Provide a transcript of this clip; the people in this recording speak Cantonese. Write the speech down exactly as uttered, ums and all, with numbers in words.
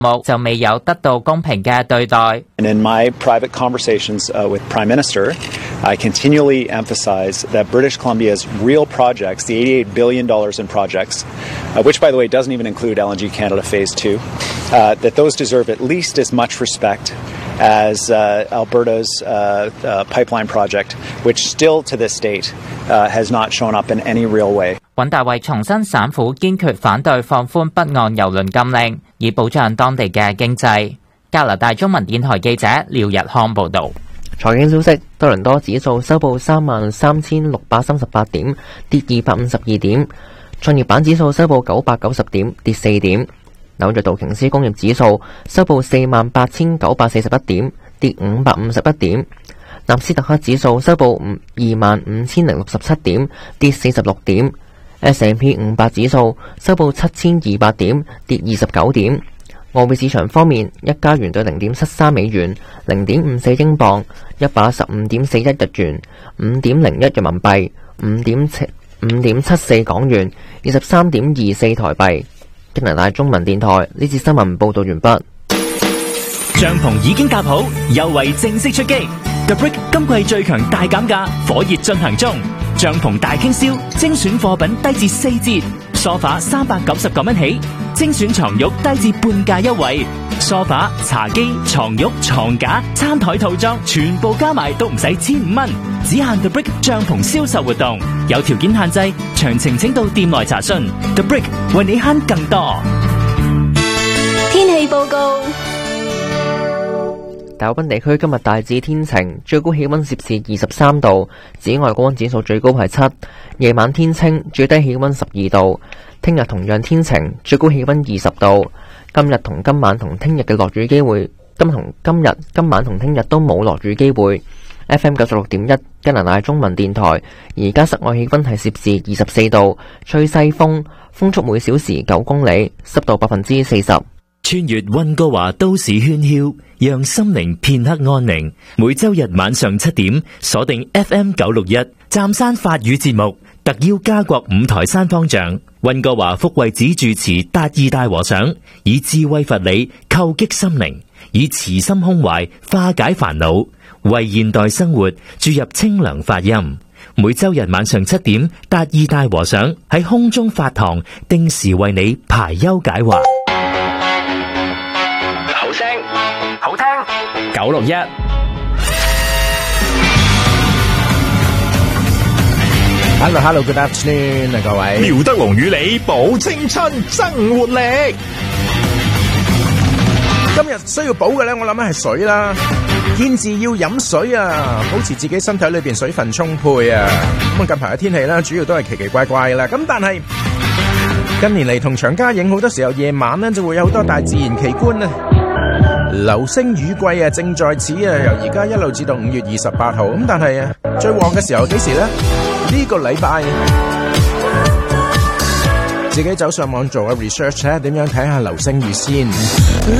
目就未有得到公平嘅對待。 And in my private conversations uh, with Prime Minister, I continually emphasize that British Columbia's real projects, the eighty-eight billion dollars in projects, uh, which, by the way, doesn't even include L N G Canada Phase two, uh, that those deserve at least as much respect as uh, Alberta's uh, uh, pipeline project, which still to this date uh, has not shown up in any real way. 尹大衛重申省府堅決反對放寬北岸郵輪禁令，以保障當地嘅經濟。加拿大中文電台記者廖日康報導。 財經消息，多倫多指數收報三萬三千六百三十八點，跌二百五十二點；創業板指數收報九百九十點，跌四點；紐約道瓊斯工業指數收報四萬八千九百四十一點，跌五百五十一點；納斯達克指數收報二萬五千零六十七點，跌四十六點。S and P 五百指數收報七千二百點，跌二十九點。外匯市場方面，一加元對零點七三美元，零點五四英鎊，一百一十五點四一日元，五點零一人民幣，五點七五點七四港元，二十三點二四台幣。加拿大中文電台呢次新聞報道完畢。 帳篷已經搭好，優惠正式出擊。The Brick 今季最強大減價，火熱進行中。帳篷大傾銷，精選貨品低至四折，梳化三百九十九蚊起，精選床褥低至半價優惠，梳化、茶几、床褥、床架、餐台套裝全部加埋都唔使千五蚊，只限 The Brick 帳篷銷售活動，有條件限制，詳情請到店內查詢。The Brick 為你慳更多。 天氣報告。 大部分地區今日大致天晴，最高氣溫攝氏二十三度，紫外光指數最高係七。夜晚天清，最低氣溫十二度。聽日同樣天晴，最高氣溫二十度。今日同今晚同聽日嘅落雨機會，今同今日今晚同聽日都冇落雨機會。F M 九十六點一加拿大中文電台，而家室外氣溫係攝氏二十四度，吹西風，風速每小時九公里，濕度百分之四十。 穿越溫哥華都市喧囂，讓心靈片刻安寧。每周日晚上七點，鎖定 F M 九六一湛山法語節目，特邀加國五台山方丈、溫哥華福惠寺住持達義大和尚，以智慧佛理叩擊心靈，以慈心胸懷化解煩惱，為現代生活注入清涼法音。每周日晚上七點，達義大和尚喺空中法堂，定時為你排憂解惑。 好聽九六一 Hello Hello Good afternoon 啊各位， 廖德龍與你保青春增活力。 今日需要補嘅咧，我諗係水啦。天字要飲水啊，保持自己身體裏邊水分充沛啊。咁啊近排嘅天氣咧，主要都係奇奇怪怪啦。咁但係近年嚟同長家影好多時候夜晚咧就會有好多大自然奇觀啊。流星雨季啊，正在此啊，由而家一路至到五月二十八號。咁但係啊，最旺嘅時候幾時呢？呢個禮拜自己走上網做個 research 睇下點樣睇下流星雨先。